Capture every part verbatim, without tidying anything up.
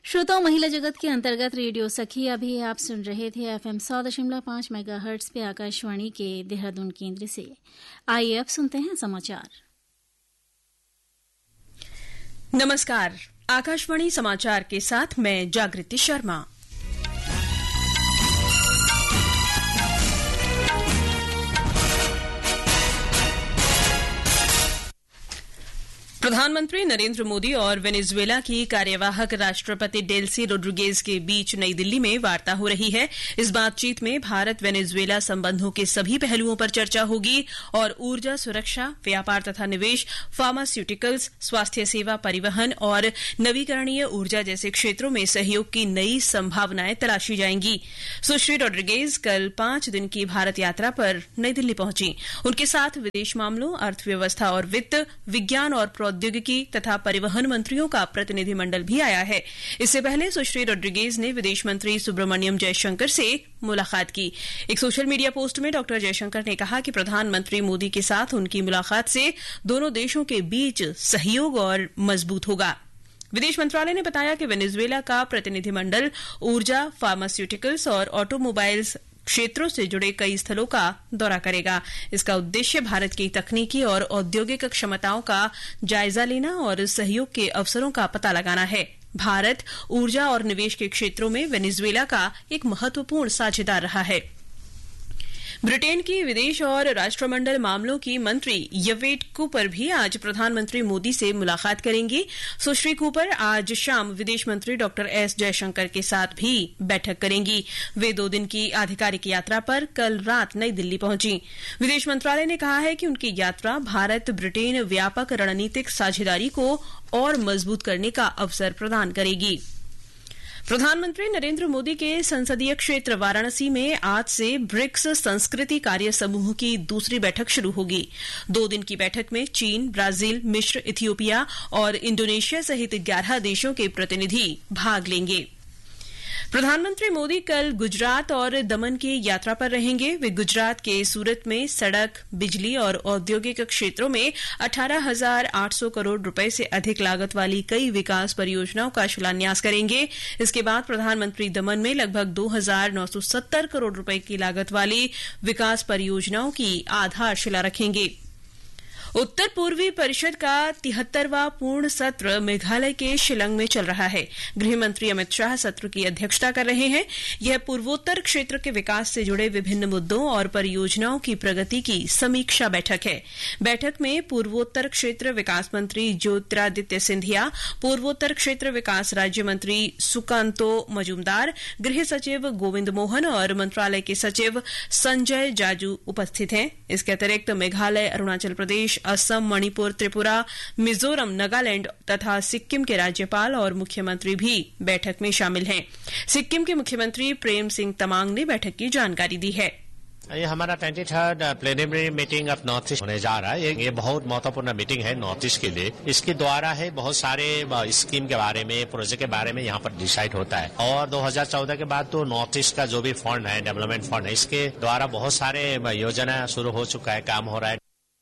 श्रोताओं, महिला जगत के अंतर्गत रेडियो सखी अभी आप सुन रहे थे एफएम सौ दशमलव पांच मेगा हर्ट्ज पे आकाशवाणी के देहरादून केंद्र से। आइए अब सुनते हैं समाचार। नमस्कार, आकाशवाणी समाचार के साथ मैं जागृति शर्मा। प्रधानमंत्री नरेंद्र मोदी और वेनेजुएला की कार्यवाहक राष्ट्रपति डेल्सी रोड्रिगेज के बीच नई दिल्ली में वार्ता हो रही है। इस बातचीत में भारत वेनेजुएला संबंधों के सभी पहलुओं पर चर्चा होगी और ऊर्जा सुरक्षा, व्यापार तथा निवेश, फार्मास्यूटिकल्स, स्वास्थ्य सेवा, परिवहन और नवीकरणीय ऊर्जा जैसे क्षेत्रों में सहयोग की नई संभावनाएं तलाशी जाएंगी। सुश्री रोड्रिगेज कल पांच दिन की भारत यात्रा पर नई दिल्ली पहुंची। उनके साथ विदेश मामलों, अर्थव्यवस्था और वित्त, विज्ञान और प्रौद्योगिकी तथा परिवहन मंत्रियों का प्रतिनिधिमंडल भी आया है। इससे पहले सुश्री रोड्रिगेज ने विदेश मंत्री सुब्रमण्यम जयशंकर से मुलाकात की। एक सोशल मीडिया पोस्ट में डॉक्टर जयशंकर ने कहा कि प्रधानमंत्री मोदी के साथ उनकी मुलाकात से दोनों देशों के बीच सहयोग और मजबूत होगा। विदेश मंत्रालय ने बताया कि वेनेजुएला का प्रतिनिधिमंडल ऊर्जा, फार्मास्यूटिकल्स और ऑटोमोबाइल्स क्षेत्रों से जुड़े कई स्थलों का दौरा करेगा। इसका उद्देश्य भारत की तकनीकी और औद्योगिक क्षमताओं का जायजा लेना और सहयोग के अवसरों का पता लगाना है। भारत ऊर्जा और निवेश के क्षेत्रों में वेनेजुएला का एक महत्वपूर्ण साझेदार रहा है। ब्रिटेन की विदेश और राष्ट्रमंडल मामलों की मंत्री यवेट कूपर भी आज प्रधानमंत्री मोदी से मुलाकात करेंगी। सुश्री कूपर आज शाम विदेश मंत्री डॉक्टर एस जयशंकर के साथ भी बैठक करेंगी। वे दो दिन की आधिकारिक यात्रा पर कल रात नई दिल्ली पहुंची। विदेश मंत्रालय ने कहा है कि उनकी यात्रा भारत ब्रिटेन व्यापक रणनीतिक साझेदारी को और मजबूत करने का अवसर प्रदान करेगी। प्रधानमंत्री नरेंद्र मोदी के संसदीय क्षेत्र वाराणसी में आज से ब्रिक्स संस्कृति कार्य समूह की दूसरी बैठक शुरू होगी। दो दिन की बैठक में चीन, ब्राजील, मिस्र, इथियोपिया और इंडोनेशिया सहित ग्यारह देशों के प्रतिनिधि भाग लेंगे। प्रधानमंत्री मोदी कल गुजरात और दमन की यात्रा पर रहेंगे। वे गुजरात के सूरत में सड़क, बिजली और औद्योगिक क्षेत्रों में अठारह हजार आठ सौ करोड़ रुपए से अधिक लागत वाली कई विकास परियोजनाओं का शिलान्यास करेंगे। इसके बाद प्रधानमंत्री दमन में लगभग दो हजार नौ सौ सत्तर करोड़ रुपए की लागत वाली विकास परियोजनाओं की आधारशिला रखेंगे। उत्तर पूर्वी परिषद का तिहत्तरवां पूर्ण सत्र मेघालय के शिलंग में चल रहा है। गृहमंत्री अमित शाह सत्र की अध्यक्षता कर रहे हैं। यह पूर्वोत्तर क्षेत्र के विकास से जुड़े विभिन्न मुद्दों और परियोजनाओं की प्रगति की समीक्षा बैठक है। बैठक में पूर्वोत्तर क्षेत्र विकास मंत्री ज्योतिरादित्य सिंधिया, पूर्वोत्तर क्षेत्र विकास राज्य मंत्री सुकांतो मजूमदार, गृह सचिव गोविंद मोहन और मंत्रालय के सचिव संजय जाजू उपस्थित हैं। इसके अतिरिक्त मेघालय, अरुणाचल प्रदेश, असम, मणिपुर, त्रिपुरा, मिजोरम, नागालैंड तथा सिक्किम के राज्यपाल और मुख्यमंत्री भी बैठक में शामिल हैं। सिक्किम के मुख्यमंत्री प्रेम सिंह तमांग ने बैठक की जानकारी दी है। ये हमारा twenty third plenary meeting of north east होने जा रहा है। ये बहुत महत्वपूर्ण मीटिंग है नॉर्थ ईस्ट के लिए। इसके द्वारा है बहुत सारे स्कीम के बारे में, प्रोजेक्ट के बारे में यहाँ पर डिसाइड होता है। और दो हजार चौदह के बाद तो नॉर्थ ईस्ट का जो भी फंड है, डेवलपमेंट फंड है, इसके द्वारा बहुत सारे योजना शुरू हो चुका है, काम हो रहा है।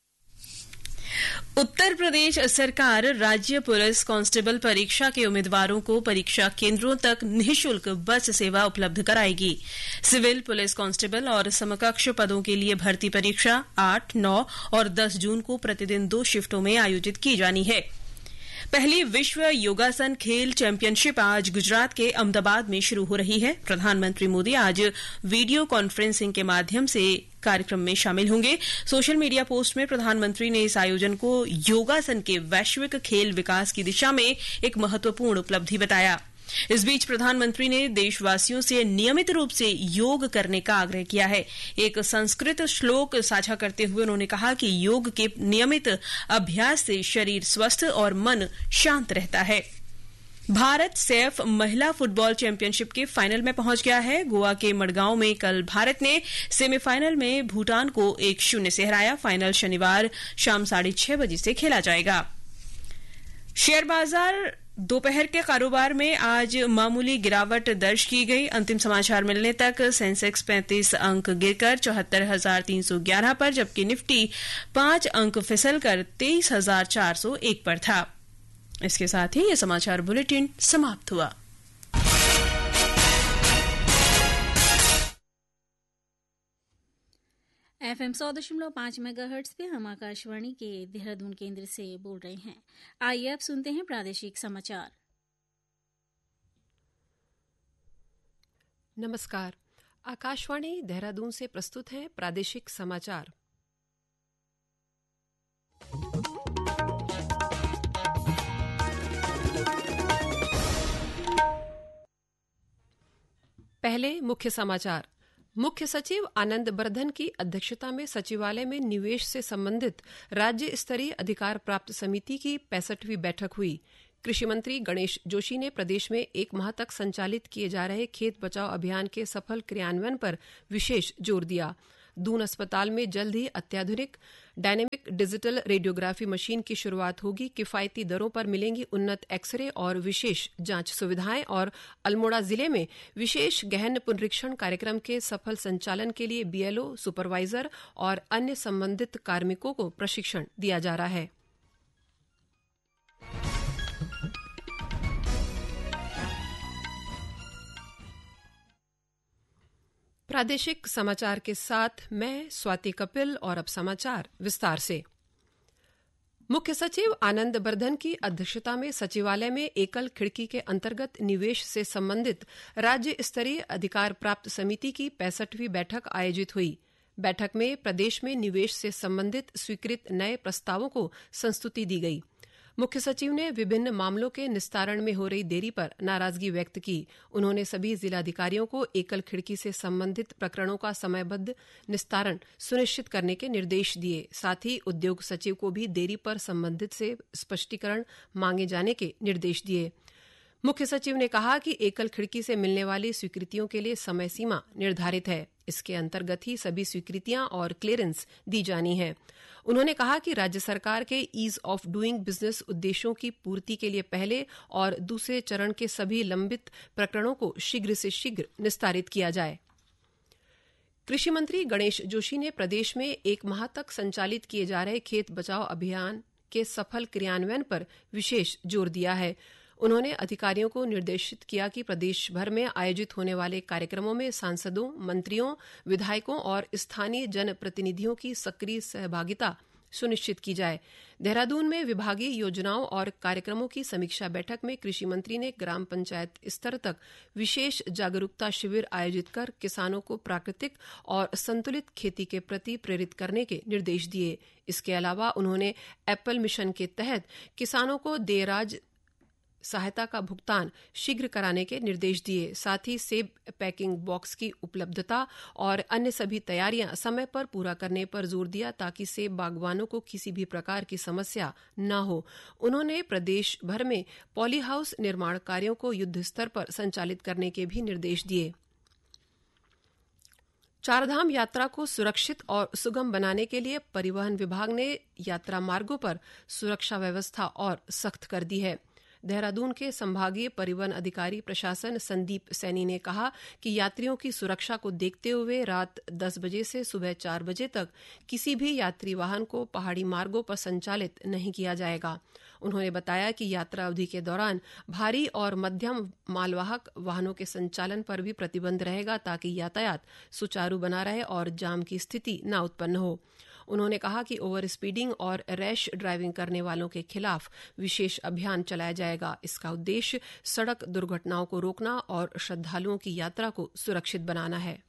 उत्तर प्रदेश सरकार राज्य पुलिस कांस्टेबल परीक्षा के उम्मीदवारों को परीक्षा केंद्रों तक निःशुल्क बस सेवा उपलब्ध कराएगी। सिविल पुलिस कांस्टेबल और समकक्ष पदों के लिए भर्ती परीक्षा आठ, नौ और दस जून को प्रतिदिन दो शिफ्टों में आयोजित की जानी है। पहली विश्व योगासन खेल चैंपियनशिप आज गुजरात के अहमदाबाद में शुरू हो रही है। प्रधानमंत्री मोदी आज वीडियो कॉन्फ्रेंसिंग के माध्यम से कार्यक्रम में शामिल होंगे। सोशल मीडिया पोस्ट में प्रधानमंत्री ने इस आयोजन को योगासन के वैश्विक खेल विकास की दिशा में एक महत्वपूर्ण उपलब्धि बताया। इस बीच प्रधानमंत्री ने देशवासियों से नियमित रूप से योग करने का आग्रह किया है। एक संस्कृत श्लोक साझा करते हुए उन्होंने कहा कि योग के नियमित अभ्यास से शरीर स्वस्थ और मन शांत रहता है। भारत सैफ महिला फुटबॉल चैंपियनशिप के फाइनल में पहुंच गया है। गोवा के मडगांव में कल भारत ने सेमीफाइनल में भूटान को एक शून्य से हराया। फाइनल शनिवार शाम साढ़े छह बजे से खेला जाएगा। शेयर बाजार दोपहर के कारोबार में आज मामूली गिरावट दर्ज की गई। अंतिम समाचार मिलने तक सेंसेक्स पैंतीस अंक गिरकर चौहत्तर हजार तीन सौ ग्यारह पर, जबकि निफ्टी पांच अंक फिसलकर तेईस हजार चार सौ एक पर था। इसके साथ ही ये समाचार बुलेटिन समाप्त हुआ। एफएम सौ दशमलव पांच मेगाहर्ट्ज पे हम आकाशवाणी के देहरादून केंद्र से बोल रहे हैं। आइए अब सुनते हैं प्रादेशिक समाचार। नमस्कार, आकाशवाणी देहरादून से प्रस्तुत है प्रादेशिक समाचार। पहले मुख्य समाचार। मुख्य सचिव आनंद बर्धन की अध्यक्षता में सचिवालय में निवेश से संबंधित राज्य स्तरीय अधिकार प्राप्त समिति की पैंसठवीं बैठक हुई। कृषि मंत्री गणेश जोशी ने प्रदेश में एक माह तक संचालित किए जा रहे खेत बचाओ अभियान के सफल क्रियान्वयन पर विशेष जोर दिया। दून अस्पताल में जल्द ही अत्याधुनिक डायनेमिक डिजिटल रेडियोग्राफी मशीन की शुरुआत होगी। किफायती दरों पर मिलेंगी उन्नत एक्सरे और विशेष जांच सुविधाएं। और अल्मोड़ा जिले में विशेष गहन पुनरीक्षण कार्यक्रम के सफल संचालन के लिए बीएलओ, सुपरवाइजर और अन्य संबंधित कार्मिकों को प्रशिक्षण दिया जा रहा है। प्रादेशिक समाचार के साथ मैं स्वाति कपिल और अब समाचार विस्तार से। मुख्य सचिव आनंद बर्धन की अध्यक्षता में सचिवालय में एकल खिड़की के अंतर्गत निवेश से संबंधित राज्य स्तरीय अधिकार प्राप्त समिति की पैंसठवीं बैठक आयोजित हुई। बैठक में प्रदेश में निवेश से संबंधित स्वीकृत नए प्रस्तावों को संस्तुति दी गई। मुख्य सचिव ने विभिन्न मामलों के निस्तारण में हो रही देरी पर नाराजगी व्यक्त की। उन्होंने सभी जिलाधिकारियों को एकल खिड़की से संबंधित प्रकरणों का समयबद्ध निस्तारण सुनिश्चित करने के निर्देश दिए। साथ ही उद्योग सचिव को भी देरी पर संबंधित से स्पष्टीकरण मांगे जाने के निर्देश दिए। मुख्य सचिव ने कहा कि एकल खिड़की से मिलने वाली स्वीकृतियों के लिए समय सीमा निर्धारित है। इसके अंतर्गत ही सभी स्वीकृतियां और क्लियरेंस दी जानी है। उन्होंने कहा कि राज्य सरकार के ईज ऑफ डूइंग बिजनेस उद्देश्यों की पूर्ति के लिए पहले और दूसरे चरण के सभी लंबित प्रकरणों को शीघ्र से शीघ्र निस्तारित किया जाए। कृषि मंत्री गणेश जोशी ने प्रदेश में एक माह तक संचालित किए जा रहे खेत बचाओ अभियान के सफल क्रियान्वयन पर विशेष जोर दिया है। उन्होंने अधिकारियों को निर्देशित किया कि प्रदेश भर में आयोजित होने वाले कार्यक्रमों में सांसदों, मंत्रियों, विधायकों और स्थानीय जनप्रतिनिधियों की सक्रिय सहभागिता सुनिश्चित की जाए। देहरादून में विभागीय योजनाओं और कार्यक्रमों की समीक्षा बैठक में कृषि मंत्री ने ग्राम पंचायत स्तर तक विशेष जागरूकता शिविर आयोजित कर किसानों को प्राकृतिक और संतुलित खेती के प्रति प्रेरित करने के निर्देश दिए। इसके अलावा उन्होंने एप्पल मिशन के तहत किसानों को देराज सहायता का भुगतान शीघ्र कराने के निर्देश दिए। साथ ही सेब पैकिंग बॉक्स की उपलब्धता और अन्य सभी तैयारियां समय पर पूरा करने पर जोर दिया ताकि सेब बागवानों को किसी भी प्रकार की समस्या न हो। उन्होंने प्रदेश भर में पॉली हाउस निर्माण कार्यों को युद्ध स्तर पर संचालित करने के भी निर्देश दिए। चारधाम यात्रा को सुरक्षित और सुगम बनाने के लिए परिवहन विभाग ने यात्रा मार्गों पर सुरक्षा व्यवस्था और सख्त कर दी है। देहरादून के संभागीय परिवहन अधिकारी प्रशासन संदीप सैनी ने कहा कि यात्रियों की सुरक्षा को देखते हुए रात दस बजे से सुबह चार बजे तक किसी भी यात्री वाहन को पहाड़ी मार्गों पर संचालित नहीं किया जाएगा। उन्होंने बताया कि यात्रा अवधि के दौरान भारी और मध्यम मालवाहक वाहनों के संचालन पर भी प्रतिबंध रहेगा ताकि यातायात सुचारू बना रहे और जाम की स्थिति न उत्पन्न हो। उन्होंने कहा कि ओवर स्पीडिंग और रैश ड्राइविंग करने वालों के खिलाफ विशेष अभियान चलाया जाएगा। इसका उद्देश्य सड़क दुर्घटनाओं को रोकना और श्रद्धालुओं की यात्रा को सुरक्षित बनाना है।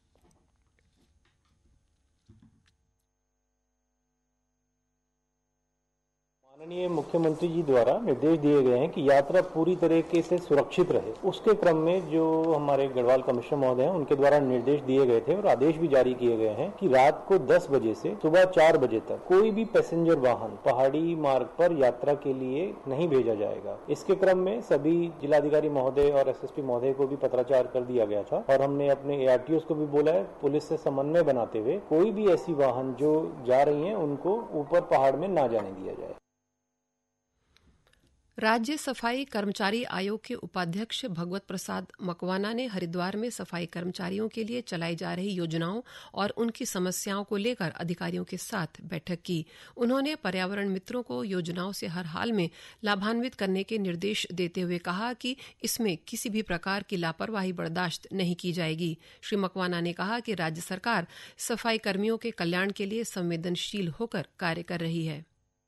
माननीय मुख्यमंत्री जी द्वारा निर्देश दिए गए हैं कि यात्रा पूरी तरीके से सुरक्षित रहे। उसके क्रम में जो हमारे गढ़वाल कमिश्नर महोदय हैं उनके द्वारा निर्देश दिए गए थे और आदेश भी जारी किए गए हैं कि रात को दस बजे से सुबह चार बजे तक कोई भी पैसेंजर वाहन पहाड़ी मार्ग पर यात्रा के लिए नहीं भेजा जाएगा। इसके क्रम में सभी जिलाधिकारी महोदय और एसएसपी महोदय को भी पत्राचार कर दिया गया था और हमने अपने एआरटीओ को भी बोला है पुलिस से समन्वय बनाते हुए कोई भी ऐसी वाहन जो जा रही है उनको ऊपर पहाड़ में न जाने दिया जाए। राज्य सफाई कर्मचारी आयोग के उपाध्यक्ष भगवत प्रसाद मकवाना ने हरिद्वार में सफाई कर्मचारियों के लिए चलाई जा रही योजनाओं और उनकी समस्याओं को लेकर अधिकारियों के साथ बैठक की। उन्होंने पर्यावरण मित्रों को योजनाओं से हर हाल में लाभान्वित करने के निर्देश देते हुए कहा कि इसमें किसी भी प्रकार की लापरवाही बर्दाश्त नहीं की जाएगी। श्री मकवाना ने कहा कि राज्य सरकार सफाई कर्मियों के कल्याण के लिए संवेदनशील होकर कार्य कर रही है।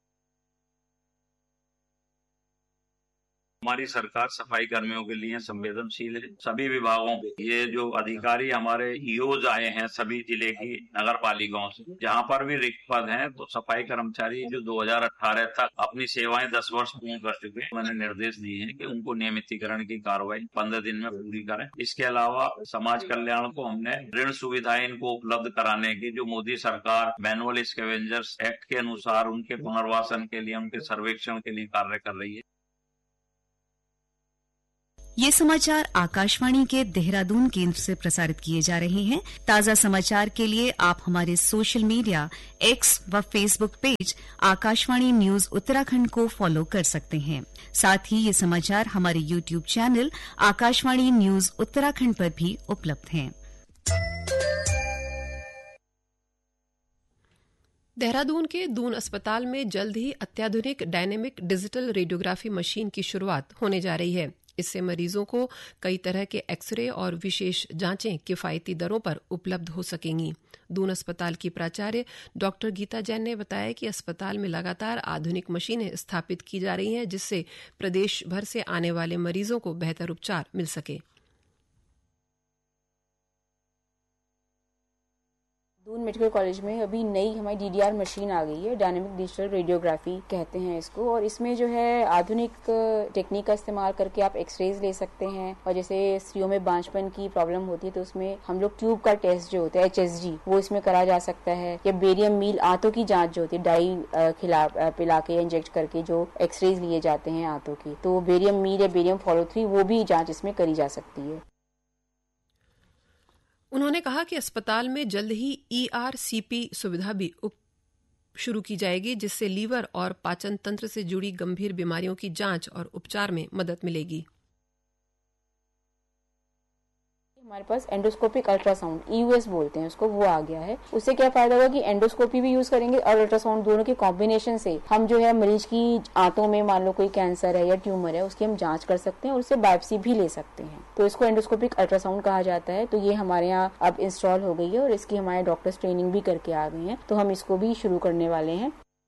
हमारी सरकार सफाई कर्मियों के लिए संवेदनशील है। सभी विभागों के ये जो अधिकारी हमारे ईओज आए हैं सभी जिले की नगर पालिकाओं से, जहाँ पर भी रिक्त पद हैं, तो सफाई कर्मचारी जो दो हज़ार अठारह तक अपनी सेवाएं दस वर्ष पूर्ण कर चुके हैं, मैंने निर्देश दिए हैं कि उनको नियमितीकरण की कार्रवाई पंद्रह दिन में पूरी करें। इसके अलावा समाज कल्याण को हमने ऋण सुविधाएं इनको उपलब्ध कराने की, जो मोदी सरकार मैनुअल स्कैवेंजर्स एक्ट के अनुसार उनके पुनर्वासन के लिए, उनके सर्वेक्षण के लिए कार्य कर रही है। ये समाचार आकाशवाणी के देहरादून केंद्र से प्रसारित किए जा रहे हैं। ताजा समाचार के लिए आप हमारे सोशल मीडिया एक्स व Facebook page Akashvani news Uttarakhand को फॉलो कर सकते हैं। साथ ही ये समाचार हमारे YouTube channel Akashvani news Uttarakhand पर भी उपलब्ध हैं। देहरादून के दून अस्पताल में जल्द ही अत्याधुनिक डायनेमिक डिजिटल रेडियोग्राफी मशीन की शुरुआत होने जा रही है। इससे मरीजों को कई तरह के एक्सरे और विशेष जांचें किफायती दरों पर उपलब्ध हो सकेंगी। दून अस्पताल की प्राचार्य डॉक्टर गीता जैन ने बताया कि अस्पताल में लगातार आधुनिक मशीनें स्थापित की जा रही हैं, जिससे प्रदेश भर से आने वाले मरीजों को बेहतर उपचार मिल सके। दून मेडिकल कॉलेज में अभी नई हमारी डीडीआर मशीन आ गई है, डायनेमिक डिजिटल रेडियोग्राफी कहते हैं इसको, और इसमें जो है आधुनिक टेक्निक का इस्तेमाल करके आप एक्सरेज ले सकते हैं। और जैसे स्त्रियों में बांझपन की प्रॉब्लम होती है तो उसमें हम लोग ट्यूब का टेस्ट जो होता है एच एस जी वो इसमें करा जा सकता है, या बेरियम मील आंतों की जांच जो होती है डाई खिला पिला के इंजेक्ट करके जो एक्सरेज लिए जाते हैं आंतों की, तो बेरियम मील या बेरियम फॉलो थ्री वो भी जांच इसमें करी जा सकती है। उन्होंने कहा कि अस्पताल में जल्द ही ई आर सी पी सुविधा भी शुरू की जाएगी, जिससे लीवर और पाचन तंत्र से जुड़ी गंभीर बीमारियों की जांच और उपचार में मदद मिलेगी। हमारे पास endoscopic ultrasound E U S बोलते हैं उसको, वो आ गया है। उससे क्या फायदा होगा कि एंडोस्कोपी भी यूज करेंगे और अल्ट्रासाउंड, दोनों के कॉम्बिनेशन से हम जो है मरीज की आंतों में मान लो कोई कैंसर है या ट्यूमर है उसकी हम जांच कर सकते हैं और उससे बायोप्सी भी ले सकते हैं। तो इसको एंडोस्कोपिक अल्ट्रासाउंड कहा जाता है। तो ये हमारे यहाँ अब इंस्टॉल हो गई है और इसकी हमारे डॉक्टर्स ट्रेनिंग भी करके आ गए हैं, तो हम इसको भी शुरू करने वाले हैं।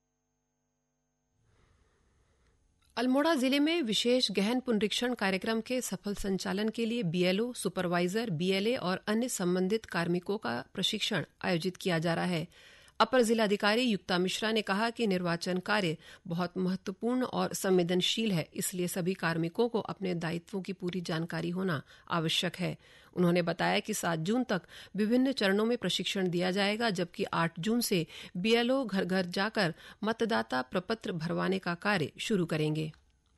अल्मोड़ा जिले में विशेष गहन पुनरीक्षण कार्यक्रम के सफल संचालन के लिए बीएलओ, सुपरवाइजर, बीएलए और अन्य संबंधित कार्मिकों का प्रशिक्षण आयोजित किया जा रहा है। अपर जिलाधिकारी युक्ता मिश्रा ने कहा कि निर्वाचन कार्य बहुत महत्वपूर्ण और संवेदनशील है, इसलिए सभी कार्मिकों को अपने दायित्वों की पूरी जानकारी होना आवश्यक है। उन्होंने बताया कि सात जून तक विभिन्न चरणों में प्रशिक्षण दिया जाएगा, जबकि आठ जून से बीएलओ घर घर जाकर मतदाता प्रपत्र भरवाने का कार्य शुरू करेंगे।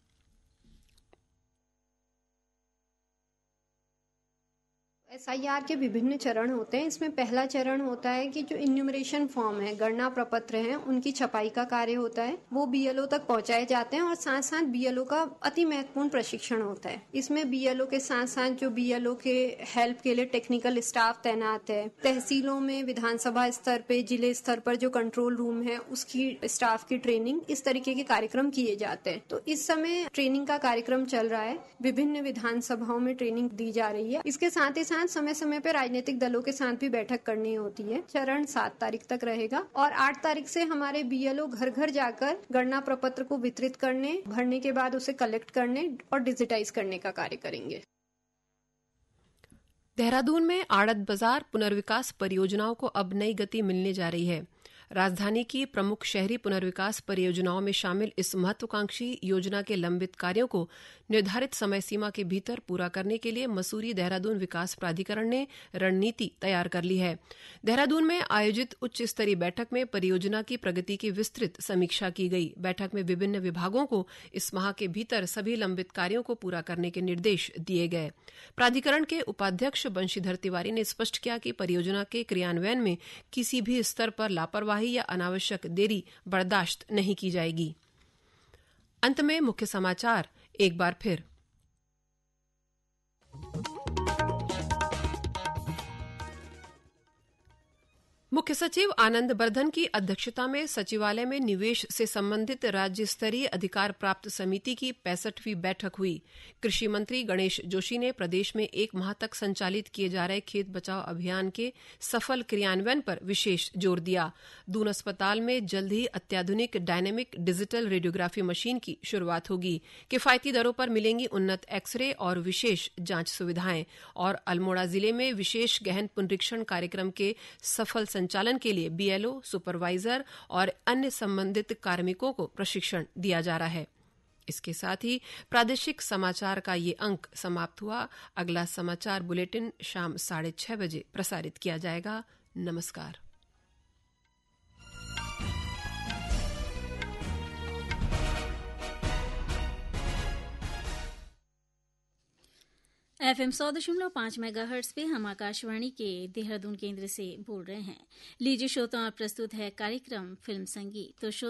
एस आई आर के विभिन्न चरण होते हैं। इसमें पहला चरण होता है कि जो इन्यूमरेशन फॉर्म है, गणना प्रपत्र हैं, उनकी छपाई का कार्य होता है, वो बीएलओ तक पहुंचाए जाते हैं और साथ साथ बीएलओ का अति महत्वपूर्ण प्रशिक्षण होता है। इसमें बीएलओ के साथ साथ जो बीएलओ के हेल्प के लिए टेक्निकल स्टाफ तैनात है, तहसीलों में, विधानसभा स्तर पे, जिले स्तर पर जो कंट्रोल रूम है उसकी स्टाफ की ट्रेनिंग, इस तरीके के कार्यक्रम किए जाते हैं। तो इस समय ट्रेनिंग का कार्यक्रम चल रहा है, विभिन्न विधानसभाओं में ट्रेनिंग दी जा रही है। इसके साथ ही साथ समय समय पर राजनीतिक दलों के साथ भी बैठक करनी होती है। चरण सात तारीख तक रहेगा और आठ तारीख से हमारे बीएलओ घर घर जाकर गणना प्रपत्र को वितरित करने, भरने के बाद उसे कलेक्ट करने और डिजिटाइज करने का कार्य करेंगे। देहरादून में आड़त बाजार पुनर्विकास परियोजनाओं को अब नई गति मिलने जा रही है। राजधानी की प्रमुख शहरी पुनर्विकास परियोजनाओं में शामिल इस महत्वाकांक्षी योजना के लंबित कार्यों को निर्धारित समय सीमा के भीतर पूरा करने के लिए मसूरी देहरादून विकास प्राधिकरण ने रणनीति तैयार कर ली है। देहरादून में आयोजित उच्च स्तरीय बैठक में परियोजना की प्रगति की विस्तृत समीक्षा की गई। बैठक में विभिन्न विभागों को इस माह के भीतर सभी लंबित कार्यों को पूरा करने के निर्देश दिए गए। प्राधिकरण के उपाध्यक्ष बंशीधर तिवारी ने स्पष्ट किया कि परियोजना के क्रियान्वयन में किसी भी स्तर पर लापरवाही या अनावश्यक देरी बर्दाश्त नहीं की जाएगी। अंत में मुख्य समाचार एक बार फिर। मुख्य सचिव आनंद बर्धन की अध्यक्षता में सचिवालय में निवेश से संबंधित राज्य स्तरीय अधिकार प्राप्त समिति की पैंसठवीं बैठक हुई। कृषि मंत्री गणेश जोशी ने प्रदेश में एक माह तक संचालित किए जा रहे खेत बचाओ अभियान के सफल क्रियान्वयन पर विशेष जोर दिया। दून अस्पताल में जल्द ही अत्याधुनिक डायनेमिक डिजिटल रेडियोग्राफी मशीन की शुरुआत होगी। किफायती दरों पर मिलेंगी उन्नत एक्सरे और विशेष जांच सुविधाएं। और अल्मोड़ा जिले में विशेष गहन पुनरीक्षण कार्यक्रम के सफल संचालन के लिए बीएलओ, सुपरवाइजर और अन्य संबंधित कार्मिकों को प्रशिक्षण दिया जा रहा है। इसके साथ ही प्रादेशिक समाचार का ये अंक समाप्त हुआ। अगला समाचार बुलेटिन शाम साढ़े छह बजे प्रसारित किया जाएगा। नमस्कार। एफएम सौ दशमलव पांच मेगाहर्ट्ज पे हम आकाशवाणी के देहरादून केंद्र से बोल रहे हैं। लीजिए श्रोताओं, प्रस्तुत है कार्यक्रम फिल्म संगीत। तो